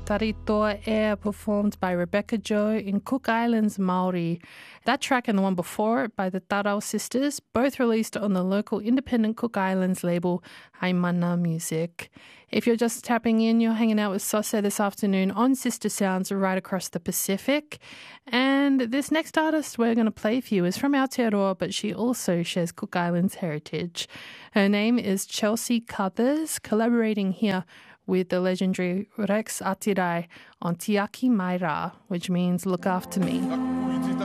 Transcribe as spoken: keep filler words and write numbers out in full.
Taritoa Air, performed by Rebecca Joe in Cook Islands Maori. That track and the one before it by the Tarau Sisters, both released on the local independent Cook Islands label Haimana Music. If you're just tapping in, you're hanging out with Sose this afternoon on Sister Sounds right across the Pacific. And this next artist we're going to play for you is from Aotearoa, but she also shares Cook Islands heritage. Her name is Chelsea Cuthers, collaborating here with the legendary Rex Atirai on Tiaki Maira, which means look after me.